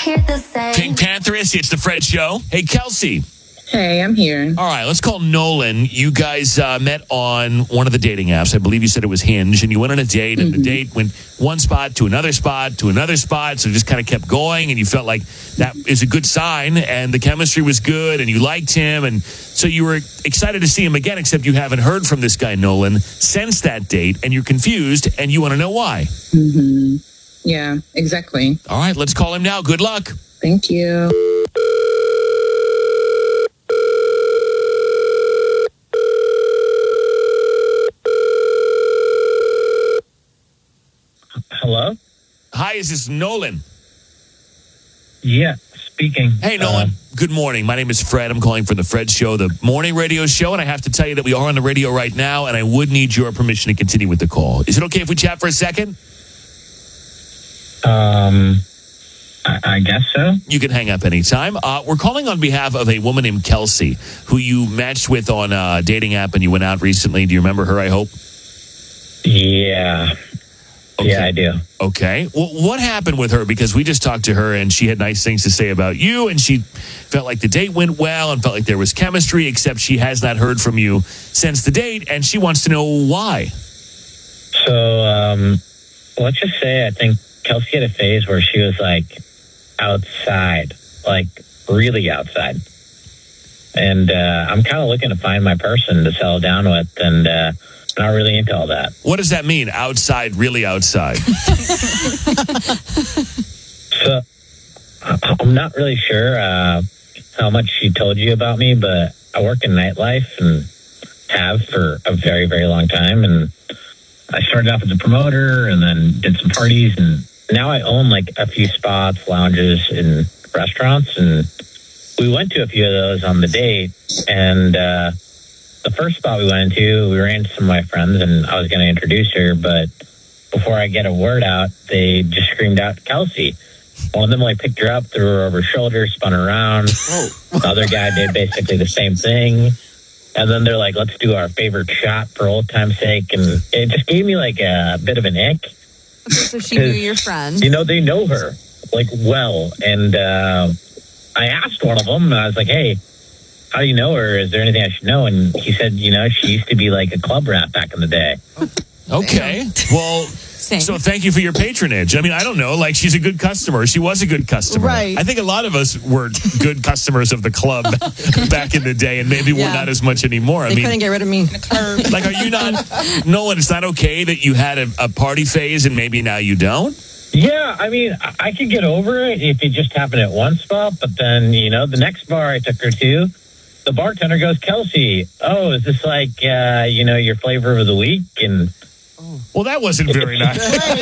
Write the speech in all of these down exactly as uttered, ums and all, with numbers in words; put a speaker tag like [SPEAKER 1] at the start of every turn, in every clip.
[SPEAKER 1] hear the same.
[SPEAKER 2] Pink Pantheress, it's the Fred Show. Hey, Kelsey.
[SPEAKER 3] Hey, I'm here.
[SPEAKER 2] All right, let's call Nolan. You guys uh, met on one of the dating apps. I believe you said it was Hinge, and you went on a date, and mm-hmm. the date went one spot to another spot to another spot, so it just kind of kept going, and you felt like that is a good sign, and the chemistry was good, and you liked him, and so you were excited to see him again, except you haven't heard from this guy, Nolan, since that date, and you're confused, and you want to know why.
[SPEAKER 3] Mm-hmm. Yeah, exactly.
[SPEAKER 2] All right, let's call him now. Good luck.
[SPEAKER 3] Thank you.
[SPEAKER 4] Hello?
[SPEAKER 2] Hi, is this Nolan?
[SPEAKER 4] Yeah, speaking.
[SPEAKER 2] Hey, Nolan. Uh, Good morning. My name is Fred. I'm calling from the Fred Show, the morning radio show, and I have to tell you that we are on the radio right now, and I would need your permission to continue with the call. Is it okay if we chat for a second?
[SPEAKER 4] Um, I, I guess so.
[SPEAKER 2] You can hang up anytime. Uh, we're calling on behalf of a woman named Kelsey, who you matched with on a dating app, and you went out recently. Do you remember her, I hope?
[SPEAKER 4] Yeah.
[SPEAKER 2] Okay.
[SPEAKER 4] Yeah, I do.
[SPEAKER 2] Okay. Well, what happened with her? Because we just talked to her and she had nice things to say about you, and she felt like the date went well and felt like there was chemistry, except she has not heard from you since the date, and she wants to know why.
[SPEAKER 4] So, um, let's just say I think Kelsey had a phase where she was like outside, like really outside. And uh, I'm kind of looking to find my person to settle down with, and uh, not really into all that.
[SPEAKER 2] What does that mean? Outside, really outside?
[SPEAKER 4] So, I'm not really sure uh, how much she told you about me, but I work in nightlife and have for a very, very long time. And I started off as a promoter and then did some parties. And now I own like a few spots, lounges, and restaurants. And we went to a few of those on the date. And, uh, the first spot we went into, we ran into some of my friends, and I was going to introduce her, but before I get a word out, they just screamed out, Kelsey. One of them like picked her up, threw her over her shoulder, spun her around. Oh. The other guy did basically the same thing. And then they're like, let's do our favorite shot for old time's sake. And it just gave me like a bit of an ick.
[SPEAKER 5] So she knew your friend.
[SPEAKER 4] You know, they know her like well. And uh, I asked one of them, and I was like, hey, how do you know her? Is there anything I should know? And he said, you know, she used to be like a club rat back in the day.
[SPEAKER 2] Okay. Well, Same. So thank you for your patronage. I mean, I don't know. Like, she's a good customer. She was a good customer.
[SPEAKER 5] Right.
[SPEAKER 2] I think a lot of us were good customers of the club back in the day, and maybe yeah. we're not as much anymore. I
[SPEAKER 5] they
[SPEAKER 2] mean,
[SPEAKER 5] couldn't get rid of me.
[SPEAKER 2] Like, are you not, Nolan, it's not okay that you had a, a party phase and maybe now you don't?
[SPEAKER 4] Yeah, I mean, I could get over it if it just happened at one spot, but then, you know, the next bar I took her to, the bartender goes, Kelsey, oh, is this like, uh, you know, your flavor of the week? And
[SPEAKER 2] well, that wasn't very nice.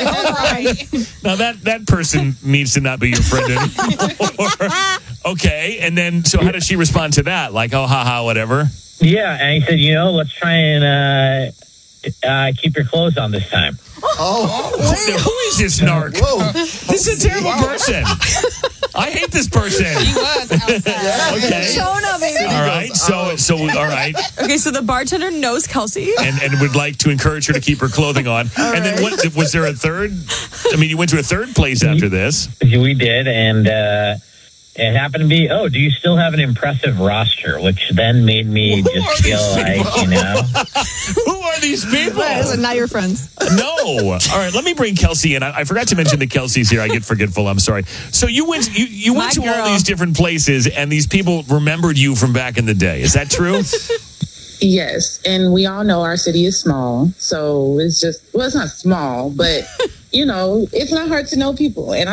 [SPEAKER 2] Now, that, that person needs to not be your friend anymore. Okay, and then, so how does she respond to that? Like, oh, haha, whatever?
[SPEAKER 4] Yeah, and he said, you know, let's try and uh, uh, keep your clothes on this time.
[SPEAKER 2] Oh, who is this narc? Whoa. This is a terrible person. I hate this person.
[SPEAKER 6] He was outside.
[SPEAKER 2] Okay.
[SPEAKER 5] Jonah, baby.
[SPEAKER 2] All right. So, so, all right.
[SPEAKER 5] Okay, so the bartender knows Kelsey.
[SPEAKER 2] And and would like to encourage her to keep her clothing on.
[SPEAKER 5] All
[SPEAKER 2] and
[SPEAKER 5] right.
[SPEAKER 2] then what, was there a third? I mean, you went to a third place after this.
[SPEAKER 4] We did, and uh, it happened to be, oh, do you still have an impressive roster? Which then made me
[SPEAKER 2] Who
[SPEAKER 4] just feel like, you know.
[SPEAKER 2] Who are these people?
[SPEAKER 5] Well, not your friends.
[SPEAKER 2] No. All right, let me bring Kelsey in. I, I forgot to mention that Kelsey's here. I get forgetful. I'm sorry. So you went you, you went
[SPEAKER 5] My
[SPEAKER 2] to
[SPEAKER 5] girl.
[SPEAKER 2] all these different places, and these people remembered you from back in the day. Is that true?
[SPEAKER 3] Yes, and we all know our city is small, so it's just, well, it's not small, but, you know, it's not hard to know people. And